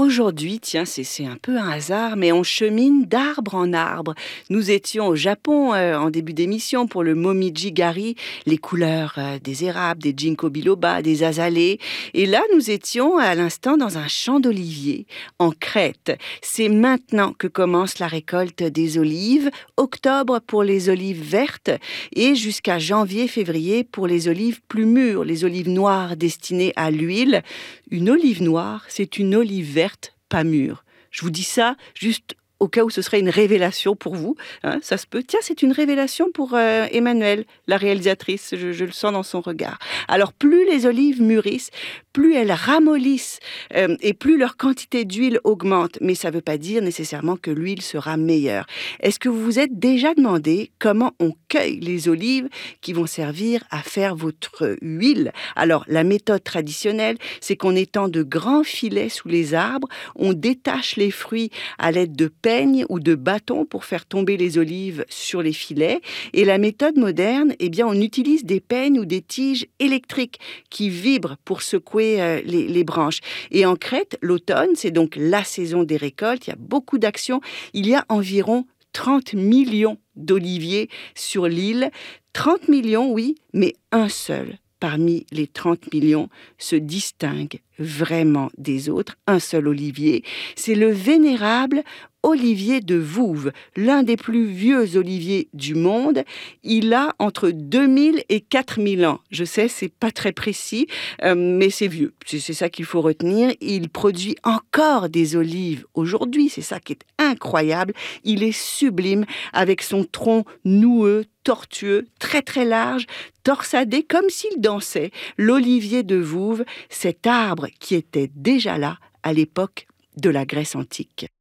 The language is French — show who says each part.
Speaker 1: Aujourd'hui, tiens, c'est un peu un hasard, mais on chemine d'arbre en arbre. Nous étions au Japon en début d'émission pour le Momiji-gari, les couleurs des érables, des ginkgo biloba, des azalées. Et là, nous étions à l'instant dans un champ d'oliviers en Crète. C'est maintenant que commence la récolte des olives, octobre pour les olives vertes et jusqu'à janvier-février pour les olives plus mûres, les olives noires destinées à l'huile. Une olive noire, c'est une olive verte, pas mûre. Je vous dis ça juste au cas où ce serait une révélation pour vous. Hein, ça se peut. Tiens, c'est une révélation pour Emmanuelle, la réalisatrice. Je le sens dans son regard. Alors, plus les olives mûrissent, plus elles ramollissent et plus leur quantité d'huile augmente. Mais ça ne veut pas dire nécessairement que l'huile sera meilleure. Est-ce que vous vous êtes déjà demandé comment on cueille les olives qui vont servir à faire votre huile? Alors, la méthode traditionnelle, c'est qu'on étend de grands filets sous les arbres, on détache les fruits à l'aide de peignes ou de bâtons pour faire tomber les olives sur les filets. Et la méthode moderne, eh bien, on utilise des peignes ou des tiges électriques qui vibrent pour secouer les branches. Et en Crète, l'automne, c'est donc la saison des récoltes. Il y a beaucoup d'actions. Il y a environ 30 millions d'oliviers sur l'île. 30 millions, oui, mais un seul parmi les 30 millions se distingue vraiment des autres, un seul olivier. C'est le vénérable olivier de Vouvres, l'un des plus vieux oliviers du monde. Il a entre 2000 et 4000 ans. Je sais, c'est pas très précis, mais c'est vieux. C'est ça qu'il faut retenir. Il produit encore des olives aujourd'hui. C'est ça qui est incroyable. Il est sublime avec son tronc noueux, tortueux, très très large, torsadé comme s'il dansait. L'olivier de Vouvres, cet arbre qui était déjà là à l'époque de la Grèce antique.